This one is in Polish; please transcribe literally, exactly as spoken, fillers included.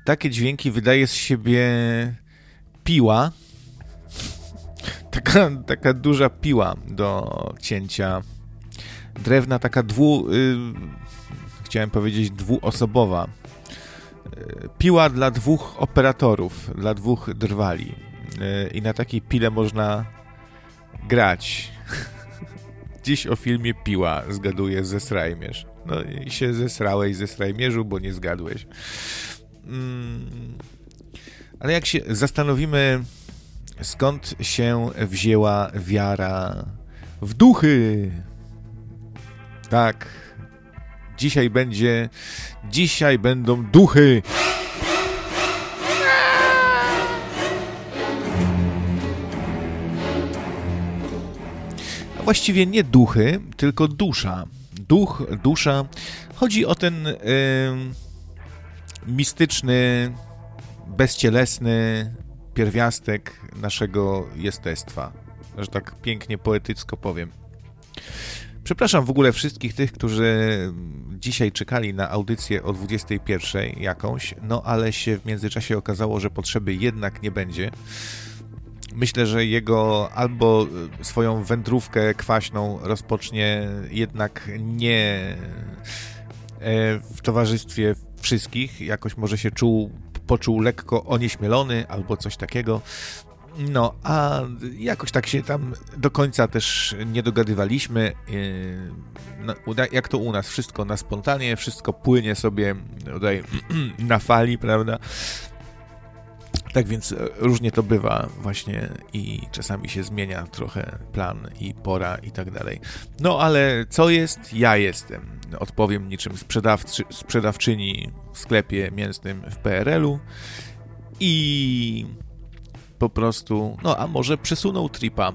takie dźwięki wydaje z siebie piła. Taka, taka duża piła do cięcia drewna, taka dwu... Y, chciałem powiedzieć dwuosobowa. Y, piła dla dwóch operatorów, dla dwóch drwali. Y, I na takiej pile można grać. Dziś o filmie Piła, zgaduję, zesrajmierz. No i się zesrałeś, zesrajmierzu, bo nie zgadłeś. Mm, ale jak się zastanowimy, skąd się wzięła wiara w duchy? Tak, dzisiaj będzie, dzisiaj będą duchy. A właściwie nie duchy, tylko dusza. Duch, dusza. Chodzi o ten y, mistyczny, bezcielesny pierwiastek naszego jestestwa, że tak pięknie poetycko powiem. Przepraszam w ogóle wszystkich tych, którzy dzisiaj czekali na audycję o dwudziestej pierwszej jakąś, no ale się w międzyczasie okazało, że potrzeby jednak nie będzie. Myślę, że jego albo swoją wędrówkę kwaśną rozpocznie jednak nie w towarzystwie wszystkich, jakoś może się czuł, poczuł lekko onieśmielony albo coś takiego. No, a jakoś tak się tam do końca też nie dogadywaliśmy. Jak to u nas, wszystko na spontanie, wszystko płynie sobie tutaj na fali, prawda? Tak więc różnie to bywa właśnie i czasami się zmienia trochę plan i pora i tak dalej. No ale co jest? Ja jestem. Odpowiem niczym sprzedawcy, sprzedawczyni w sklepie mięsnym w P R L u i po prostu, no a może przesunął tripa